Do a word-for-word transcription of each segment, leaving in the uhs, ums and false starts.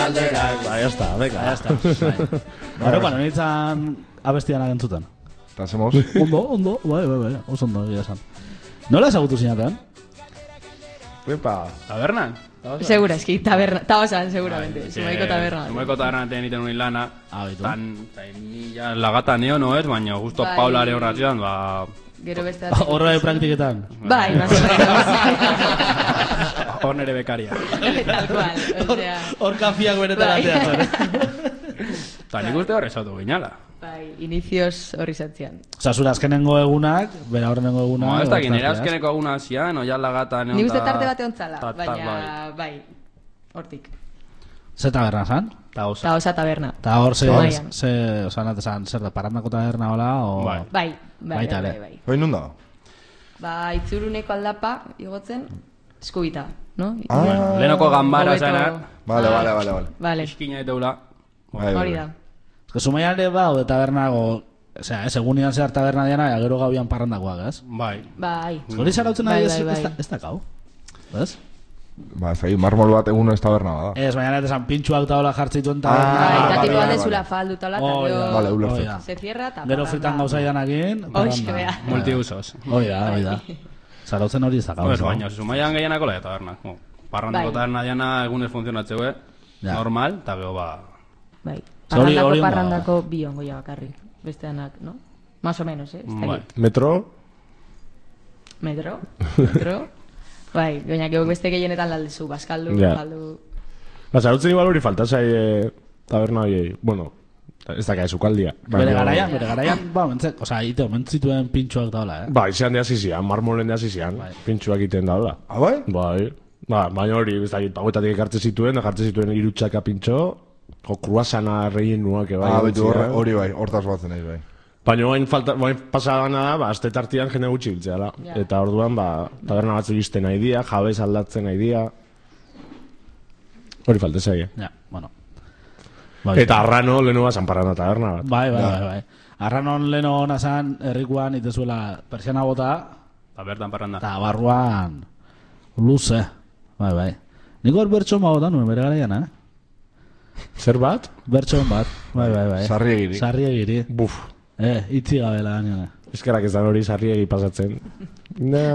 galderak. Ba, ya está, venga. Ya está. Bueno, bueno, nintzen abestianak entzuten. Eta hacemos... Ondo, ondo, bai, bai, bai, oso ondo egia esan. Nola ezagutu zinaten? Epa. Tabernan? Segura, eski, taberna, taosan, seguramente, Zumaiko taberna. Zumaiko taberna teniten unin lana, Ah, bitu. tan, ni ja lagata neo, no ez, baina justo Bai. Paulare horratzean, ba... Gero beste... Horra de praktiketan. Bai, más o menos. Hor nere bekaria. Tal cual, o sea... Hor kafiak benetan Bai. ateatzen. Eta nik uste hor esatu ginala. Bai, inicios horri zatzean. Osa, zure azkenengo egunak, bera horrenengo egunak... No, ez da gine, azkeneko aguna zian, oia lagata neon... Nik uste tarte bate ontzala, Ta- ta- baina, bai, hortik. Ze taberna zan? Ta osa. Ta osa taberna. Ta hor ze... Zumaian. ze osa, nate zan, zer da, parandako taberna hola, o... Bai. Bai, bai, Baita bai, ere. bai. Hoi nun da? Ba, itzuruneko aldapa, igotzen, eskubita, no? Ah. Bueno, lehenoko gambara Hobeto- zena, Vale, vale, vale, vale. Vale, iskina eteula. Bai, bai, hori da. bai. Ez que Zumaian ere ba, de tabernago... Osea, ez, egunian zehar taberna diana, ja, gero gauian parrandakoak, ez? Bai. Bai. Hori zarautzen Bai, nahi, bai, ez bai. ez da- ez da kau. Ez? Ba, ez da, marmol bat egun ez taberna bada. Ez, baina nete zan pintxuak taola jartzituen Ah, taberna. Bai, eta vale, tipo vale, aldezula vale. faldu taula, Hoi eta da, gero Vale, ulertzen. hoi da. se cierra, eta Gero fritan gauza idanakin, Hoxe, bea. Multiusos. Hoi da, hoi da. Zarautzen hori ez da kau. Bueno, baina, Zumaian gehianako la taberna. Parrandako Bai. taberna diana egunez funtzionatzeue, Ja. normal, eta gero ba... Bai. Hori- Parrandako hori ondo parrandako bi ongoia bakarrik. Besteanak, no? Más o menos, eh? Ez Bai. dakit. Metro. Metro? Metro? Bai, baina gero beste gehienetan laldezu, baskaldu, Ja. galdu... Ba, zarautzen igual hori falta zai eh, taberna horiei. Bueno, ez da kai sukaldia. Bere garaian, bere garaian, ba, mentzek, oza, ite, mentzituen pintxuak daola, eh? Ba, izan de hasi zian, marmolen de hasi zian. Pintxuak iten daula. Ah, bai? Bai. Ba, baina hori, ez dakit, pauetatik ekartze zituen, da jartze zituen irutxaka pintxo, o kruasana reien nuak bai. Ah, betu hor- hori bai, hortaz batzen nahi bai. Baina oain falta, oain pasagana da, ba, azte tartian jende gutxi biltzea da. Ja. Eta orduan, ba, taberna batzuk izten nahi dia, jabez aldatzen nahi dia. Hori falta zaie. Ja, bueno. Bai, Eta arrano lehenu bazan parana taberna bat. Bai, bai, bai, bai. Arranon leno hona zan, herrikuan itezuela persiana bota, Eta bertan parranda. eta barruan luze. Bai, bai. Niko hor bertxon bota nuen bere garaian, eh? Zer bat? Bertxon bat, bai, bai, bai. Sarriegiri. Sarriegiri. Buf. Eh, itzi gabela gainera. Eskerak ez da hori sarriegi pasatzen. No.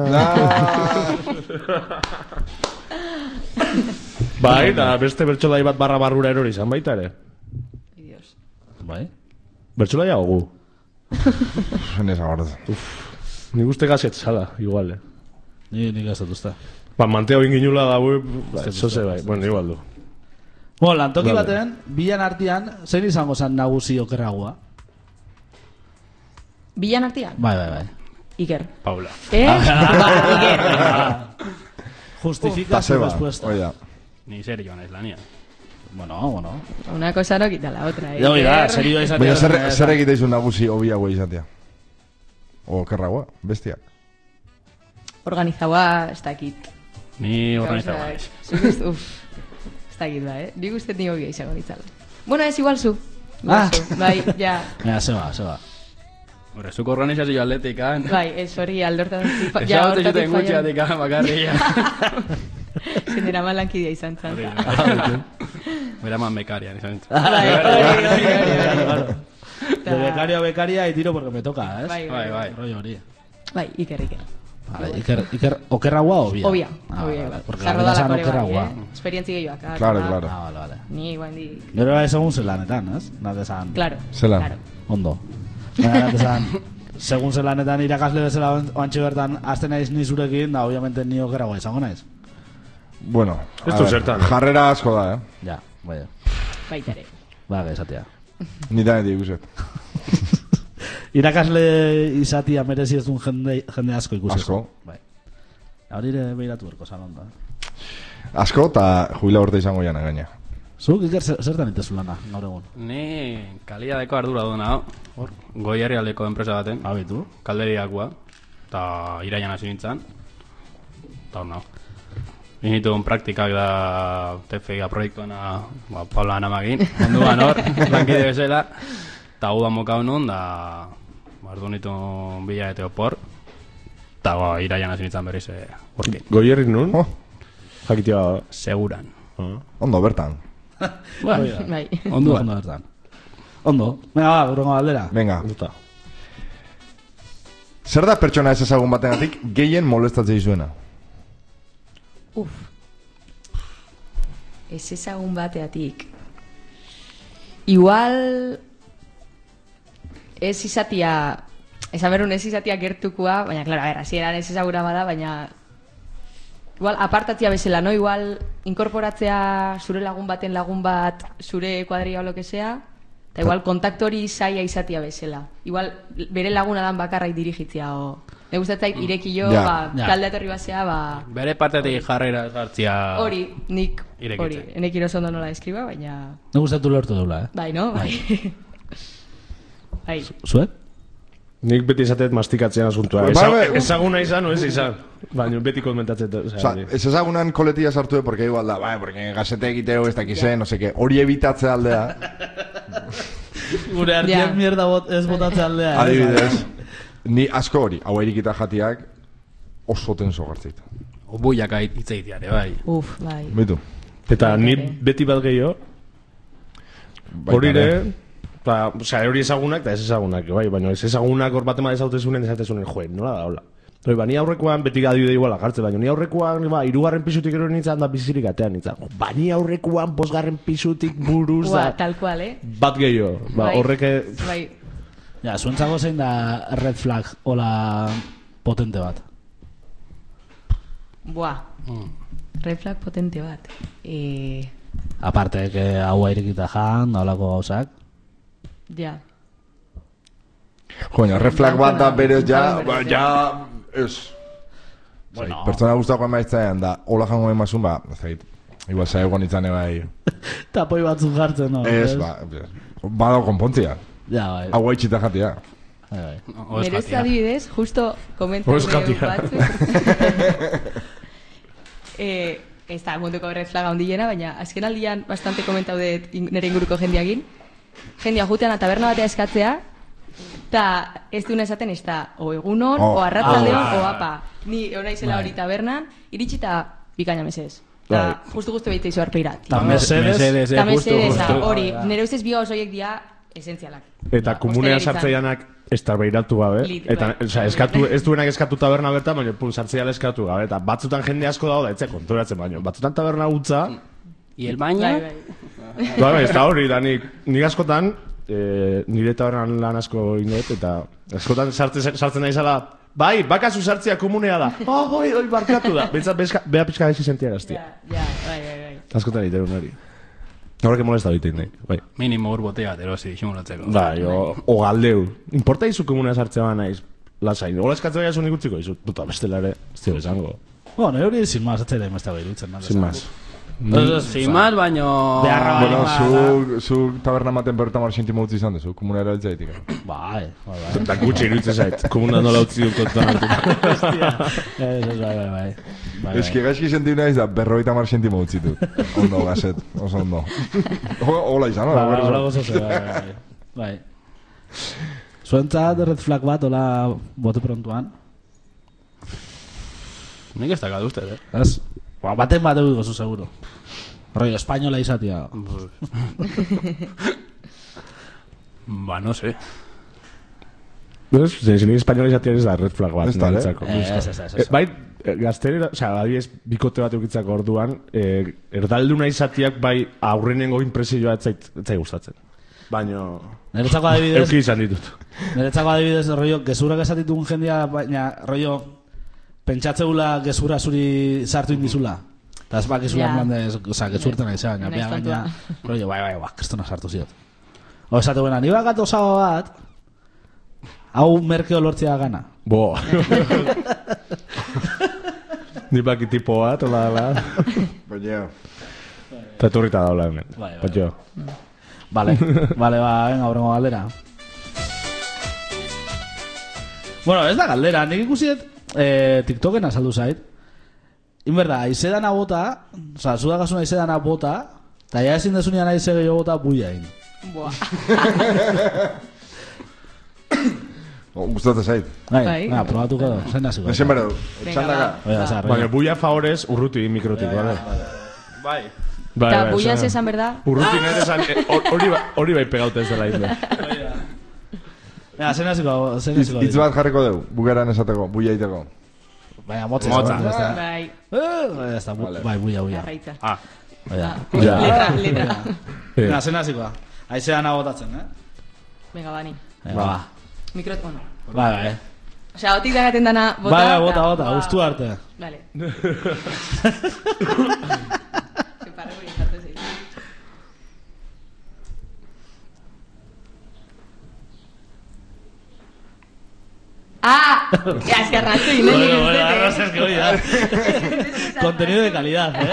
Bai, da beste bertsolai bat barra barrura erori izan baita ere. Dios. Bai? Bertsolaia gogu. Zenez agartzen. Nik uste gazet zala, igual, eh. Ni nik ez dut uste. Ba, manteo inginula da, bui, ba, zoze bai, bueno, igual du. Bueno, lantoki Vale. baten, bilan artean, zein izango zen nagusi okerragoa? Bilan artean? Bai, bai, bai. Iker. Paula. Eh? Ba, Iker. Justifica su Paseba, respuesta. hoi da. Ni zer joan ez lania. Bueno, bueno. Una cosa no quita la otra. Ya, oiga, Iker. serio izatea. Baina zer, zen, zer eh, egite izun nagusi obiagoa izatea? O kerragoa, bestiak. Organizaua, ez dakit. Ni organizatu Gauzak. naiz. Zuk ez- Uf, ez dakit ba, eh? Nik uste ni hobia izango nitzala. Bueno, ez igual zu. Igual Ah. zu. Bai, ja. Mira, se va, se va. Horre, zuko organizazio atletika. Bai, ez hori aldortan. Ja, horte zuten gutxiatik bakarria. Zendera malankidea izan zan. Beraman bekarian, izan zen. Bai, hori, hori, hori, hori. De becario a becaria y tiro porque me toca, ¿eh? Bai, Bai, bai. Rollo hori. Bai, Iker, Iker. Vale, Iker, Iker, okerragoa o obia? Obia, Ah, obia, vale, bai. porque Zarro la da verdad lakore bai, okerragoa. eh? Esperientzi gehiagoak. ah, Claro, ah, claro. Ah, vale, vale. Ni guain di... Gero bai segun zelanetan, ez? Nate zan. Claro. Zelan. Claro. Ondo. Baina nate zan, segun zelanetan irakasle bezala oantxe bertan azten naiz ni zurekin, da obviamente ni okerragoa izango naiz. Bueno, Ez a du ver, zertan. jarrera asko da, eh? Ja, bai. Baita ere. Ba, esatea. Ni da edi ikuset. Irakasle izatia merezi ez duen jende, jende asko ikusi. Asko. Bai. Hori ere behiratu berko zalondo, eh? Asko eta jubila urte izango jana gaina. Zuk, Iker, zer- zertan itezu lana, gaur egun? Ni kalidadeko ardura duena, hor, goi herrialdeko enpresa baten, Abitu. kalderiakoa, eta iraian hasi nintzen, eta hor nago. Inituen praktikak da T F I-a proiektuena, ba, Paula Anamagin, onduan hor, lankide bezala, eta gudan mokau nun, da, bardu nituen bila eta opor, eta ba, iraian hasi nintzen berriz eh, horkin. Goierrik nun? Oh, Jakitea da. Seguran. Ah. ondo, bertan. Bueno, Bai. ondo, ondo bertan. Ondo. Venga, ba, urrengo galdera. Venga. Gusta. Zer da pertsona ez ezagun bategatik gehien molestatzen dizuena? Uf. Ez ezagun bateatik. Igual... Ez izatia... Esan berun ez izatia gertukua, baina, klaro, a ver, hasieran ez ezaguna bada, baina... Igual, apartatzea bezala, no? Igual, inkorporatzea zure lagun baten lagun bat, zure kuadria o lo que sea, eta igual, kontaktori zaila izatia bezala. Igual, bere laguna dan bakarrai dirigitzea, o... Ne gustatzait irekillo, Ja. ba, Ja. talde aterri basea, ba... Bere partetik jarrera jartzia... Hori, nik, Irekitzen. hori, enek iroz ondo nola eskriba, baina... Ne gustatu lortu dula, eh? Bai, no? Bai. Bai. Zuet? Nik beti izatet mastikatzean asuntua. Bai, Eza, bai. ezaguna izan, o ez izan. Baina beti komentatzen. O Osa, sea, ez ezagunan koletia sartu, porque igual da, bai, porque gazete egiteo, ez dakize, no seke, hori ebitatze aldea, Gure artean Ja. mierda bot, ez botatze aldea. eh? adibidez, ni asko hori, hau erikita jatiak, oso tenso gartzeit. Obuiak hitz egiteare, bai. Uf, bai. Bitu. eta Bai, ni bai. beti bat gehiago, hori ere, ba, osea, hori ezagunak eta ez ezagunak, bai, baina ez ezagunak hor batean ezautezunen, ezatezunen, joe, nola da, hola. Hori, ba, ni aurrekoan beti adibide igual agartze, baina ni aurrekoan, ba, irugarren pisutik ero nintzen da bizirik atean nintzen. Ba, ni aurrekoan bosgarren pisutik buruz Ua, da, tal cual, eh? bat gehiago, ba, Bai. horrek... Bai. Ja, zuentzako zein da red flag hola potente bat. Buah. Red flag potente bat. Eh, Aparte, que hau irekita jan, da holako gauzak. ja. Joina, reflag bat da berez ja, Berez, ba, ja. ja, ez. Bueno. Pertsona guztako emaitzaean da, hola jango emazun, ba, ez dakit, igual zaegon itzane bai, Tapoi batzuk jartzen, no? ez, ba, bada konpontzia, Ja, bai. hau haitxita jatia. Bai, bai. Nero ez adibidez, justo komentatu Oez jatia. batzuk. eh, ez da, munduko red flaga ondiena, baina azken aldian bastante komentaudet nire inguruko jendiagin. Jendia jutean a taberna batea eskatzea, eta ez duna esaten ez da, o egunon, Oh. o arratzaldeon, Ah. o apa. Ni egon naizela Bai. hori tabernan, iritsi eta bikaina mesez. Eta justu guztu behitza izo arpeirat. Ta mesedes, Mesedes, Eta eh, justu, mesedez, justu. hori, nire ustez bi gauz horiek dira esentzialak. Eta komunean hostelerizan. sartzeianak ez da behiratu gabe, Lit, eta bai. osea, eskatu, ez duenak eskatu taberna bertan, baina pun sartzea eskatu gabe, eta batzutan jende asko dago da, etxe konturatzen baino, batzutan taberna gutza, Y el Bai, baño... bai. bai, ez da hori, da nik, nik askotan, e, nire tabernan lan asko indet, eta askotan sartzen, sartzen naizala, bai, bakazu sartzea komunea da, oh, oi, oi, barkatu da, bentsat, beha pixka gaixi sentia gaztia. Ja, ja, bai, bai, bai. Askotan egiten hori. Horrek molesta egiten nahi, bai. Minimo ur botea bat erosi, simulatzeko. Bai, o, o galdeu. Importa izu komunea sartzea ba naiz, lasain. Ola eskatzea gaiasun ikutziko izu, puta, bestela ere, ez dira esango. Bueno, nire hori sin más, atzera emazta behirutzen. Sin más. Sin más, baino... Beharra Bueno, Bai, zu, zu taberna maten bertan mar sentimo utzi izan dezu, komunera eltzaitik. Bai, bai, bai. Da gutxi iruditzen zait, komuna nola utzi dut kontuan hartu. Ez, ez, bai, bai, bai. Bai, Ez que gaizki sentiu naiz da, berroita mar sentimo utzi dut. Ondo, gazet, oso ondo. Ho- Hola izan, Bai, no? bai, hola gozoze, bai, bai, bai. Bai. Zuentzat red flag bat, hola bote prontuan. Nik ez dakatu uste, eh? Ez? Ba, baten bat eguiko zu, seguro. Rollo, espainola izatia. Ba, no sé. Ez, zein espainola izatea ez da red flag bat. Ez da, niretzako. eh? Ez, ez, ez, ez. Eh, Bai, eh, gaztelera, osea, adibidez, bikote bat eukitzako orduan, eh, erdalduna izatiak bai aurrenengo impresioa ez zait, ez zait gustatzen. Baina, Niretzako adibidez, euki izan ditut. niretzako adibidez, rollo, gezurak esatitun jendia, baina, rollo, pentsatzeula gezura zuri sartu indizula. Eta ez bak gezura Ja. yeah. ez, oza, gezurten nahi zean, Naiz baina, baina, tontua. rollo, bai, bai, bai, kestona sartu ziot. O, esatu buena, ni bakat osago bat, hau merkeo lortzea gana. Bo. Ni baki tipo bat, hola, hola. Baina, Eta etorrita da, hola, hemen. Bai, bai. Patxo. Vale, vale, ba, venga, horrengo galdera. Bueno, ez da galdera, nik ikusiet eh, TikToken azaldu zait. Inberda, aizedana bota, oza, zudagasuna aizedana bota, eta ja ezin desunean aize gehiago bota buiain. Buah. gustatzen zait. Bai, Bai. venga, probatuko edo, zain naziko. Nesen bero, Venga, txandaka. ba. Oiga, zar, Baina buia favorez urruti mikrotik, bale? Bai. Eta buiaz esan berda. Urrutin ere esan, hori bai pegaute ez dela izan. Venga, zen hasiko, zen hasiko. Itz bat jarriko dugu, bugeran esateko, buia iteko. Baina, motza. Motza. Bai. Bai, buia, buia. Arraitza. Ah. Letra, letra. Venga, zen hasiko. Aizean agotatzen, eh? Venga, bani. Ba. Mikrofono. Bai, bai. Osea, otik dagaten dana bota. Bai, bota, bota, ustu arte. Vale. Separreko izate zein. ¡Ah! Ya, es que arrastro y no Bueno, llegué bueno, usted, ahora es que oye, contenido de calidad, ¿eh?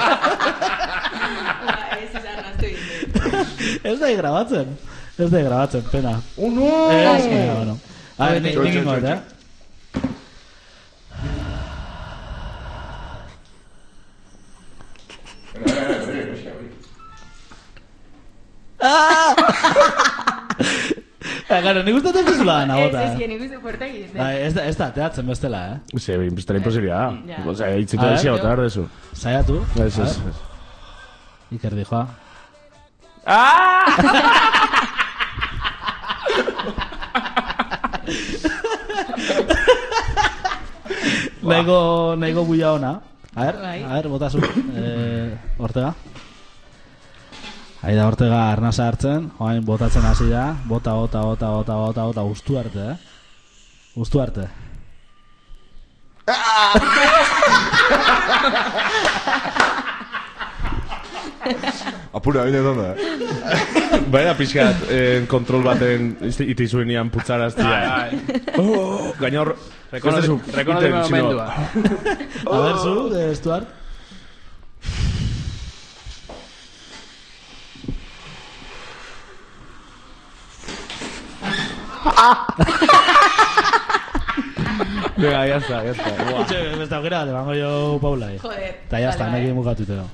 Ese es arrastro y Ez da grabatzen. Ez da grabatzen, pena. Oh, no! Ez, baina, bueno. A ver, nik ingo, eh? Claro, nik gustatzen duzula dana bota. Ez, ez, nik uste fuerte egiten. Ez da, ez da, teatzen bestela, eh? Sí, bestela imposibilidad. Ja. Osea, itziko dezia bota behar dezu. Saiatu. Ez, ez, ez. Iker dijoa. Naiko, naiko buia ona. A ver, Bai. a ver, bota zu. Eh, Ortega. Aida Ortega arnasa hartzen, joain botatzen hasi da. Bota, bota, bota, bota, bota, bota, ustu arte, eh? Ustu arte. Apura, bine donda, eh? Baina pixkat, eh, kontrol baten iti zuenian putzaraztia. Oh, gaina hor... Rekonozime momentua. A ver, zu, de Stuart. Venga, ya está, ya está. Itxe, besta aukera, le bango jo Paula. eh. Joder. Eta ya está, Vale, nekin vale. bukatutero.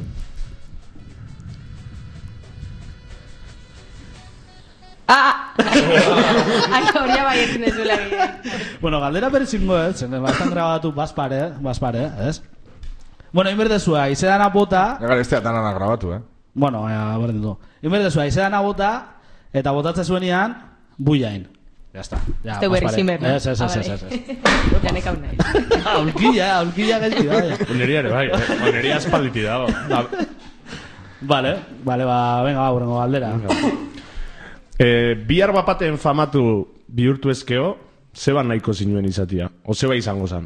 Ah! Ai, horia bai ezin dezuela gire. Bueno, galdera berezingo, eh? Zen, bastan grabatu baspare, baspare, ez? Bueno, inberdezua, izedana bota... Egar, ez teatan grabatu, eh? Bueno, ja, berdin du. Inberdezua, izedana bota, eta botatzen zuenian, buiain. Ya está. Ya, Este berri baspare. zimer, no? Ez, ez, Ah, ez, vale. ez, ez. Ja, nekau nahi. Aulkilla, aulkilla gaizki, bai. Oneria ere, bai. eh? Oneria espalditi dago. Da, Vale, vale, ba, venga, ba, burengo galdera. eh, bihar bapaten famatu bihurtu ezkeo, zeba nahiko zinuen izatia. O zeba izango zan.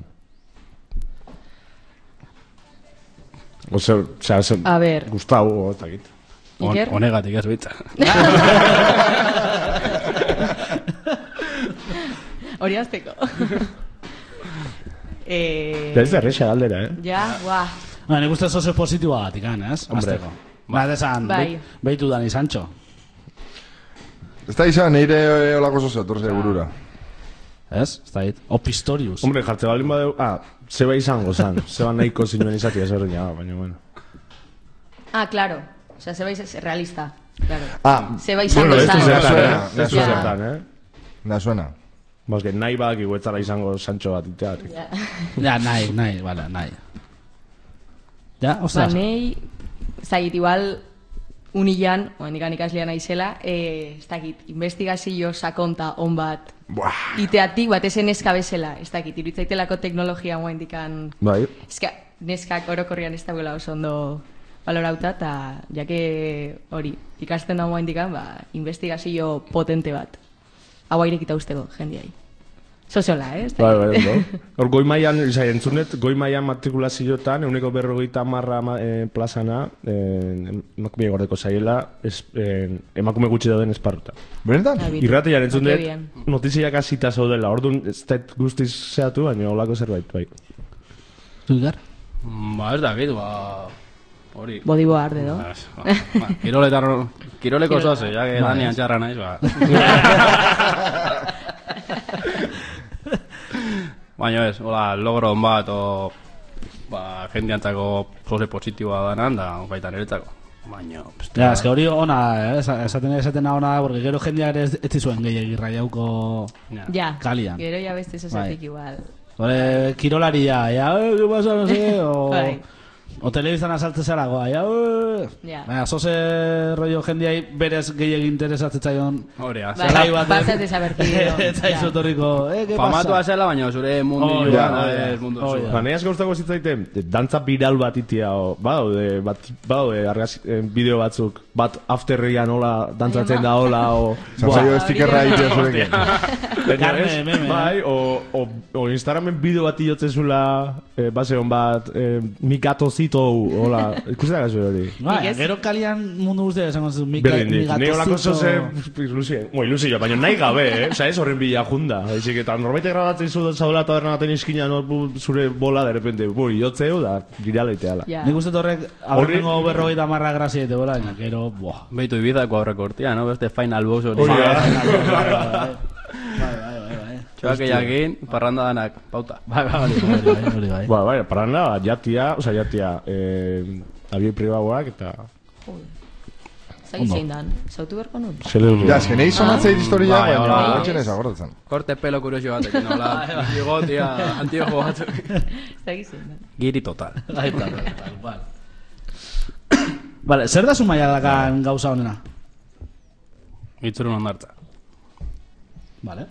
O ze, osea, ze, A ver. Gustavo, o ez dakit. Iker? Honegatik ez bitza. Hori azteko. eh... Da ez da erresa galdera, eh? Ja, guau. Ba, nik uste sozio positiboa gatikan, ez? Hombre. Azteko. Ba, desan, Bai. behitu Dani Sancho. Ez da izan, neire eh, olako zozio, torze burura. Ez? Ez da hit. O Pistorius. Hombre, jartze baldin badeu... Ah, zeba izango zan. Zeba nahiko zinuen izatia zerreina, baina, bueno. Ah, claro. O sea, se vais es realista. Claro. Ah, Se vais a Bueno, ez du pensar. zertan, suena, eh? Ez du ja. zertan, eh? na suena. Bas, que nahi badak iguetzara izango Sancho bat iteatik. Ja. Ja, nahi, nahi, bala, nahi. Ja, Ba, ostras. nei, zait, igual, unilan, oen ikan ikaslean naizela, eh, ez dakit, investigazio sakonta on bat, Buah. iteatik, bat esen neska bezala, ez dakit, iruditzaitelako teknologia moen dikan, Bai. eska, neskak orokorrian ez dagoela oso ondo balorauta, eta jake hori, ikasten da moen dikan, ba, investigazio potente bat. Hau airekita usteko, jendiai. Soziola, eh? ez Bai, dakit. bai, bai. Hor goi mailan, izai, entzunet, goi mailan matrikulazioetan, euneko berrogeita marra eh, plazana, eh, emakume gordeko zaiela, es, eh, emakume gutxi dauden esparruta. Benetan? Ah, bitu. Irratian Ah, entzunet, qué bien. notiziak azita zaudela, orduan ez da guztiz zehatu, baina holako zerbait, bai. Zugar? Ba, ez dakit, ba... Hori. Bodibo arde, do? Ba, ba, kiroletan, kiroleko zoaze, ja que Dani antxarra naiz, ba. Baina ez, hola, logro on bat, o, ba, jendeantzako zoze positiboa danan, da, baita niretzako. Baina, peste... Ja, eske hori ona, eh? Esa- esaten esatena ona, porque gero jendeak ere ez ez zuen gehiagi raiauko Ja. Ja, kalian. gero ya beste esatik Bai. igual. Hore, kirolaria, ja, eh, ¿qué pasa, no sé, o... Bai. O telebiztan azaltzen zara goa, ja, Ja. baina, zoze rollo jendiai berez gehiagin interesatzaion Horea, Bai, zelai bat. bastante desabertido. Eta izotorriko, eh, ¿qué famatua pasa? zela, baina zure mundu Oh, joan, ja, ez oh, mundu oh, zua. ja. Ba, nahi asko gustako zitzaiten, dantza viral bat itia, o, badaude, bat, badaude, argaz, eh, bideo batzuk, bat afterrian hola, dantzatzen da hola, o... Zanzaio estikerra itea zurekin. Carne, Ez, meme, bai, o, o, o Instagramen bideo bat iotzen zula, eh, base hon bat, eh, mikatozito, hola, ikusten da gazu hori. Bai, Nik ez- gero kalian mundu guztia esango zu, mika, Berdin dit, mi ni olako gatozito... zoze ilusio, bueno, ilusio, baina nahi gabe, eh? Osa ez horren bila junda. Ezik, eta norbait grabatzen zu zaudela taberna baten iskina, no, bu- zure bola, de repente, buri, jotzeu, da, gira leiteala. Ja. Nik uste horrek, aurrengo berrogeita marra grazia ite bola, baina, gero, buah. Beitu ibizako aurreko urtia, no? Beste final boss hori. Hori da. Bai, bai, bai, bai. Txoak jakin, parranda danak, pauta. Bai, bai, hori, bai, hori, bai, bai. Ba, bai, para nada, jatia, oza, jatia, eh, abioi pribauak, eta... Zagi zein dan, zautu berko nun? Zeleuru. Ja, eske nahi sonatzeit historia, Bai, baina bai. batxen ez akordatzen. Korte pelo kurioso batek, nola, bigotia, antiojo batzuk. Zagi zein dan. Giri total. Ahí está, tal cual. Vale, zer da Zumaia dakan gauza honena? Itzurun ondartza. Vale.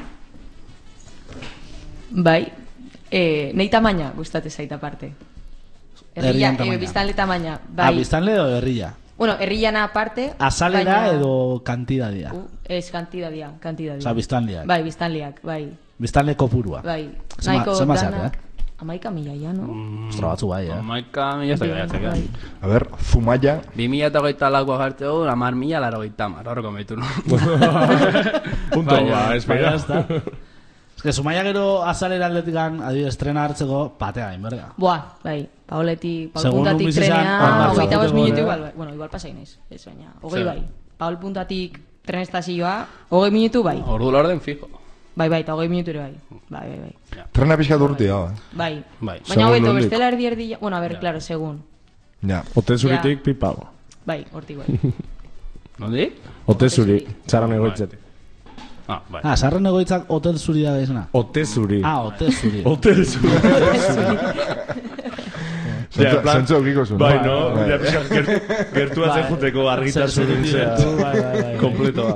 Bai, eh, nei tamaina gustate zait aparte. Herria, Herrian eh, tamaina. biztanle tamaina. Ah, Bai. biztanle edo herrilla? Bueno, herriana aparte. Azalera baina- edo kantidadia? Uh, ez, kantidadia, kantidadia. Osa, biztanleak. Bai, biztanleak, bai. Biztanle kopurua. Bai. Zema- Nahiko zema danak- zara, eh? Amaika mila, ja, no? Ostra, batzu bai, eh? Maika mila ez da gaiatzek, Bai. A ber, Zumaia, Bi mila eta hogeita lakoa jartzeu, amar mila laro gehieta mar, horreko meitu, no? Punto, ba, ez Baina, baina. ez da. Ez que Zumaia gero azalera atletikan, adibidez, trena hartzeko, patea, inberga. Buah, bai. Paoletik, Paul Segun puntatik un bizi zan, trenea, hainbat hogeita bost zartuko, minutu eh? igual, bai. Bueno, igual pasain ez, ez baina. Hogei Zer? bai. Paul puntatik tren estazioa, hogei minutu bai. Ordu laurden fijo. Bai, bai, eta hogei minutu ere bai. Bai, bai, bai. trena pixka durtia, bai. Bai. Bai. Baina Segun hobeto, nondik. bestela erdi erdi... Bueno, a ver, claro, segun. Ja. Ote zuritik pipago. Bai, hortik bai. Nondi? Ote zuri, txaran egoitzetik. Ah, bai. Ah, sarren egoitzak hotel zuri da gaizena. Ote zuri. Ah, hotel zuri. Hotel zuri. Ja, en plan- Zentzu eukiko zuen. Bai, no? Bai. Ja, pixka, ger- gertuatzen Bai. juteko argitasun Zer- zea. zer- bai, bai, bai. Kompletoa.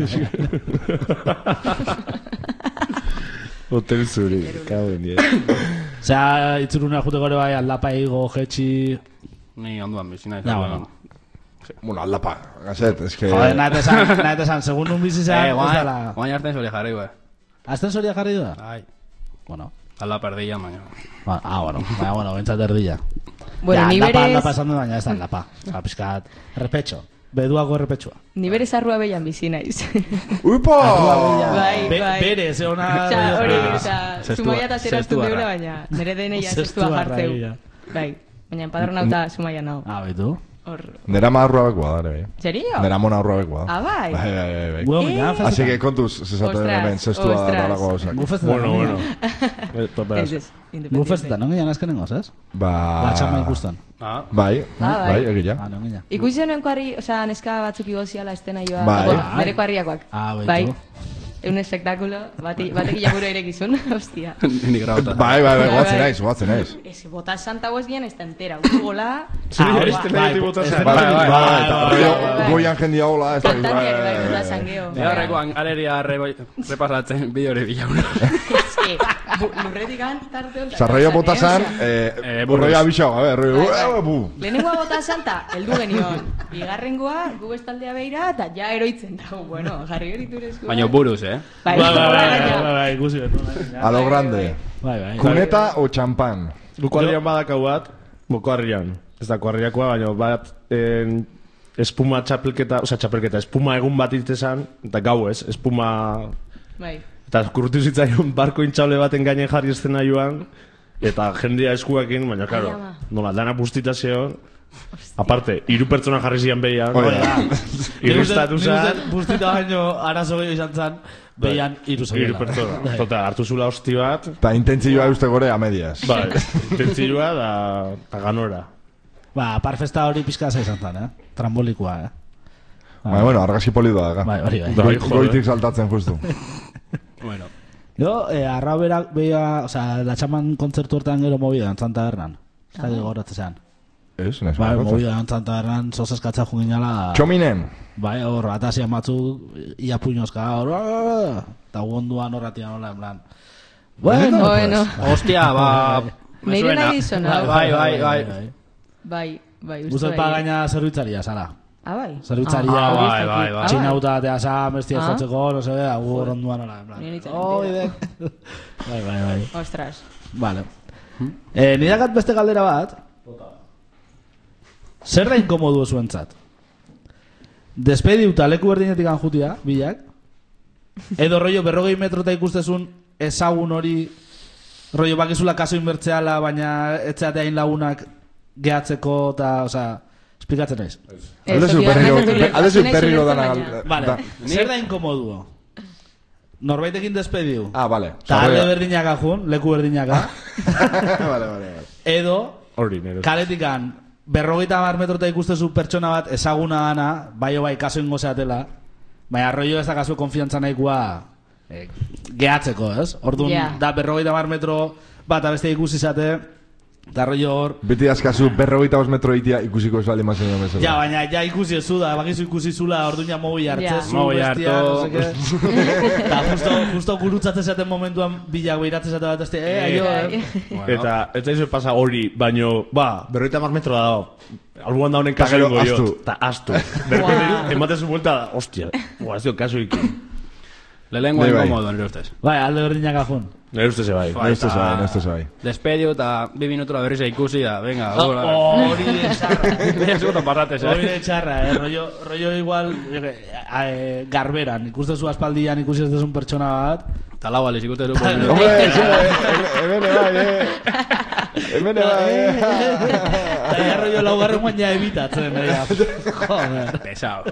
Hotel zuri, kago en diez. Osea, itzuruna juteko ere bai, aldapa igo, jetxi... Ni onduan bizina. Ja, bueno. Bueno, aldapa, gazet, es que... Joder, nahi esan, nahi esan, segun un bizi Eh, zean, ez guain, dala... guain hartzen zure jarri, bai. Azten zoria jarri du da? Ai, Bueno. alda perdilla, baina. Ba- Ah, bueno, baina, bueno, bentsat erdilla. Bueno, Ja, ni aldapa, berez... aldapa esan du, baina ez da aldapa. Osa, pizkat, errepetxo. Beduako errepetxoa. Ni berez arrua behian bizi naiz. Uipo! Bai, Be- bai. Bere, ze ona... Osea, hori, Ah, osea, Zestua- Zumaia eta zeraztu zestuarra. deula, baina nire deneia Zestua zestua jartzeu. raia. Bai, baina empadronauta Zumaia nao. Ah, betu. Hor... Nera ma aurroa bekoa da, ere, bai. Serio? Nera mona aurroa bekoa da. Ah, bai. Bai, bai, bai, bai. Bueno, Eh? ja, Así festetan. que kontuz, zezaten Ostras, hemen, zestua da ostras. dalako gauzak. Gu festetan, Bueno, non bueno. ginen? Eh, to, Ez beraz. ez, Gu independiente. festetan, non ginen azkenengoz, ez? Ba... La txama ikustan. Ah, Bai, Ah, bai. bai, egia. Ah, non ginen. Ikusi honen kuarri, osea, neska batzuk igoziala estena joa. Bai. Bueno, bere kuarriakoak. Ah, baitu. Bai. Un espektakulo, bati, batek ilaburo erekizun, hostia. ni grauta. Bai, bai, bai, Bai, goatzen bai. naiz, goatzen naiz. Ez, bota santa hues bien esta entera, utu gola. Zuri, hori, ez bai, tenetik bota zen. Bai, bai, bai, bai, eta bai, rollo bai, bai. goian jendia hola, ez dakit, Kantan bai, ere, bai, bai, bota bai. sangeo. Ni horrekoan galeria re- repasatzen bideo hori bilauna. Ez que, bu- lurretikan tarte honetan. Sarraio bota zan, eh, eh, Eh, buruz. burroia abixau, a ver, rollo, Bai, bai. eh, bu. Lehenengoa bota santa, heldu genion. Bigarrengoa, gu bestaldea beira, eta ja eroitzen dago. Bueno, jarri hori turezko. Baina buruz, eh? Bai, Bai, bai, bai, bai, baina- bai, bai, ikusi betu. A lo grande. Bai, bai. Cuneta o champán. Buko harrian badakau bat, buko harrian. Ez da kuarriakoa, baina bat en, espuma txapelketa, osea txapelketa, espuma egun bat irtezan, eta gau ez, espuma... Bai. Eta kurtu zitzaion barko intxable baten gainen jarri estena joan, eta jendia eskuekin, baina, claro, Ai, ama. nola, dana bustita zeon, aparte, hiru pertsona jarri zian behian, Hori da. hiru estatusa, Bustita baino arazo gehiago izan zen, behian iru hiru zegoela. pertsona. Tota, hartu zula hosti bat, Eta intentzioa uste gore a medias. bai, intentzioa da, da ganora. Ba, parfesta hori pizka za izan zen, eh? Trambolikoa, eh? Bai, bueno, argasi polidoa da. Bai, hori bai. Bai, Goi- joder. Goitik saltatzen justu. Bueno. Jo, eh, arra berak beha, o sea, la txaman kontzertu hortan gero movida, Santa Hernan. Ez da gogoratzen zean. Ez, nahiz. Bai, movida antzan tabernan, sosaskatza junginala... Txominen. Bai, hor, atasian batzu, ia puñozka, hor, eta guonduan horratian hola, en plan... Bueno, bueno. Hostia, ba... me Neire suena. nahi zona. Bai, bai, bai. Bai, bai, uste Guztet pa gaina zerbitzaria, Sara. Ah, bai. Zerbitzaria, Ah, bai, bai, bai. txinauta, atea sa, mestia Ah. jotzeko, no se ve, agur onduan hola, en plan... Ni nintzen Oh, entera. ide... Bai, bai, bai. Ostras. Vale. Eh, nirekat beste galdera bat. Zer da inkomodu zuentzat? Despediuta leku berdinetik anjutia, bilak. Edo rollo berrogei metrota ikustezun ezagun hori, rollo bakizula kaso inbertzeala, baina etxeatea hain lagunak gehatzeko, eta, osea, esplikatzen naiz. Aldezu perriro, aldezu perriro dana... Vale, zer da inkomodu? Norbaitekin despediu. Ah, vale. Ta alde berdinaka jun, leku berdinaka. Vale, vale, vale. Edo, Hori, nire. kaletikan, berrogeita mar metrota ikustezu pertsona bat ezaguna gana, bai o bai kaso ingo zeatela, baina rollo ez da kasu konfiantza nahikoa eh, gehatzeko, ez? Orduan, Yeah. da berrogeita mar metro bat abeste ikusi zate, da rollo hor... Beti azkazu berrogeita bost metro itia ikusiko esaldi mazen jo bezala. Ja, baina ja ikusi ez zu da, bakizu ikusi zula, orduan ja mobi hartze Ja. zu, Mobi bestia, hartu. no seke. Eta justo, justo gurutzatzen zaten momentuan bilak beiratzen zaten bat, este, eh, aio, eh. Bueno, Eta, ez da izo pasa hori, baino, ba, berroita mar metro da dago. Albuan da honen Ta kaso gero, ingo jo. ahaztu. Ta astu. Berroita, ematen zu vuelta, hostia, buah, ez dio kaso iki. lehenengo Bai, bai. inkomodo, nire ustez. Bai, alde berdinak ajun. Nire uste ze bai. No esto sabe, no esto sabe. Despedio eta bi minutura berriz ikusi da, venga, gora. Hori de txarra. Baina zuko pasates, Hori eh? de txarra, eh? Rollo, rollo igual eh, eh, garberan, ikustezu aspaldian ikusi ez dezun pertsona bat. Eta lau aliz ikuste du. Hombre, sí, hemen bai, eh. Hemen bai, eh. Eta ja rollo laugarren guan ja ebitatzen, eh, ja. Joder. Pesao.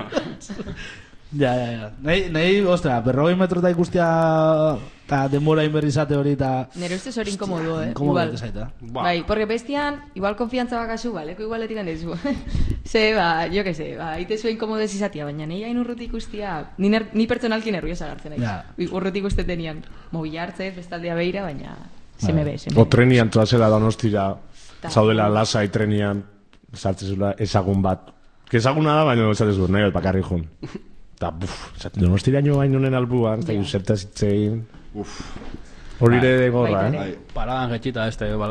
Ja, ja, ja. Nahi, nahi, ostra, berrogei metrota ikustia eta denbora inberrizate hori eta... Nire ustez hori inkomodu, eh? Komodo Igual. bete zaita. Bai, porque bestian, igual konfiantza bakazu, ba, leku igualetik handezu. Ze, ba, jo que se, ba, ite zuen inkomodo ez izatia, baina nahi hain urrutik ikustia, ni, ner, ni pertsonalki nerviosa gartzen naiz. Ja. Urrutik usteten mobila hartzez, bestaldea beira, baina se me be, se me O be. trenian toazela donostira, Ta. zaudela lasai trenian, sartzezula ezagun bat. Que ezaguna da, baina esatezun, nahi bat bakarri jun. Ta, buf, esaten donostira nio baino honen albuan, eta Ja. zertaz itzein. Hori ere gorra, Baita eh? ere. Paradan jetxita este, bal,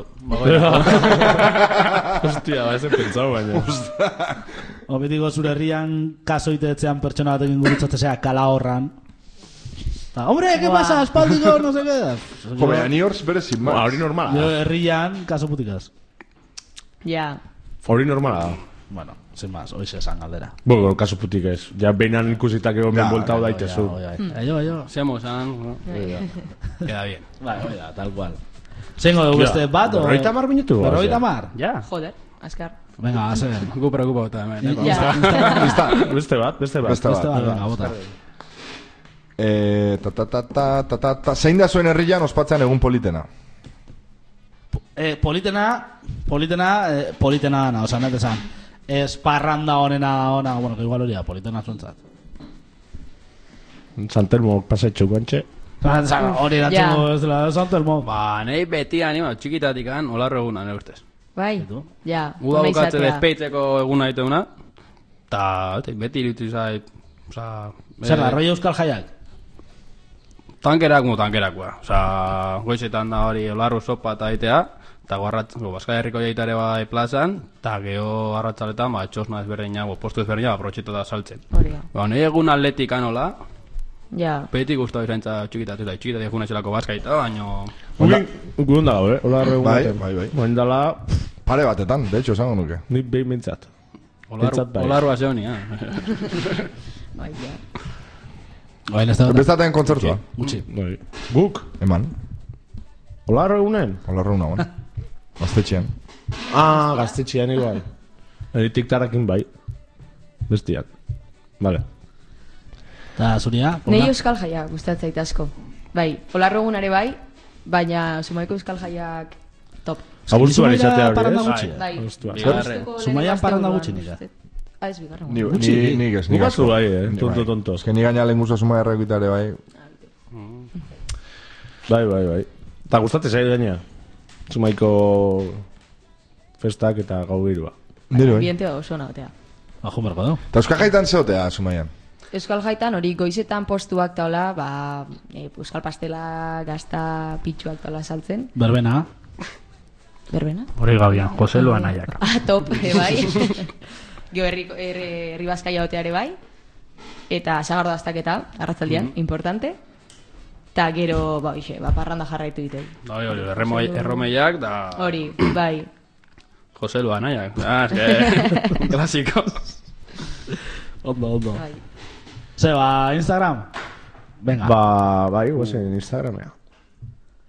Hostia, ba, ezen pentsau baina. Obetiko zure herrian kaso itetzean pertsona batekin gurutzatzea kala horran. Ta, hombre, ¿qué Buah. pasa? Espaldiko, no sé qué. Jo, baina ni hor berezin Ba, más. hori normala Jo da. herrian kaso putikaz. Ja, Hori normala da. Bueno, sin más, hoy se esan galdera. Bueno, kasu putik ez. Ja, behinan ikusitak egon Ja, ben voltau ja, daitezu. Aio, aio. Semos, ¿no? Queda bien. Bai, hoi da, tal cual. Zengo dugu beste bat, o... Berrogeita hamar minutu, Berrogeita osea. mar? Ja. joder, askar. Venga, hazen. Gu preocupa eta hemen. eh? Ja. Lista. Beste bat, beste bat. Beste Beste bat. bat, venga, bota. Eh, ta, ta, ta, ta, ta, ta, ta. Zein da zuen herrian ospatzean egun politena? Eh, politena, politena, eh, politena dana, oza, net esan. Ez parranda honena, ona, bueno, que igual hori da, politena zuentzat. Santelmo pasetxo guantxe. Hori da Ja. txungo ez dela, Santelmo. Ba, nahi beti anima, txikitatik an, olarro eguna, nire ustez. Bai, Etu? ja. Uda ona bukatze izatea. despeitzeko eguna diteuna, eta eta beti irutu zait, oza... Zer da, rollo euskal jaiak? Tankerak mu tankerakoa. Osa, goizetan da hori olarru sopa eta itea, eta guarrat, go, Baskal Herriko jaitare bai plazan, eta geho arratzaletan, ba, txosna ezberdina, bo, postu ezberdina, ba, aprotxeto da saltzen. Hori da. Ba, nahi egun atletik anola, Ja. beti guztu izantza txikitatik, eta txikitatik eguna zelako Baskaita, baino... Gudun dago, eh? Ola erregun Bai, baten. bai, bai. Oen dala, Pare batetan, de hecho, esango nuke. nik behin mintzat. Olarru, Behintzat bai. olarrua zeoni, ah. Bai, ja. Oain ez da, Bestaten kontzertua. gutxi. Bai. Guk? Eman. Ola erregunen? Hola reuna, bon. Gaztetxean. Ah, gaztetxean igual. Eri tiktarakin bai. Bestiak. Vale. Eta zuria? Nei Ona? euskal jaiak gustatzait asko. Bai, olarro egunare bai, baina Zumaiko euskal jaiak top. Abuztuan Zumaira izatea hori, parranda ez? gutxi? Bai. Abuztuan. Bigarren. Abuztuko Zumaian lehenengo parranda asteburuan, gutxi nire. uste. Ah, ez bigarren. Ni, Gutxi. ni, nik ez, nik Guk batzu asko. bai, eh? Ni Tonto, bai. tonto. Ez que ni gaina lehen guztua suma errekitare bai. Bai, bai, bai. Eta gustatzen zai gaina. Zumaiko festak eta gau girua. Nire bai. Ambiente oso nagotea. Ajo merko du. Eta Euskal Jaitan zeotea, Zumaian? Euskal Jaitan hori goizetan postuak taola, ba, e, euskal pastela, gazta, pitxuak taola saltzen. Berbena. Berbena? Hori gabian, Jose Luan aiak. Ah, top, e, bai. Gio herri, herri, herri bazkaia oteare bai. Eta sagardo aztaketa, arratzaldian, mm. importante. Ta gero, ba, hoxe, ba, parranda jarraitu ditei. Bai, hori, erremoi, erromeiak da... Hori, bai. Jose Luan aiak. Ah, eske, klasiko. Ondo, ondo. Bai. Ze, ba, Instagram? Venga. Ba, bai, guazen Instagramea.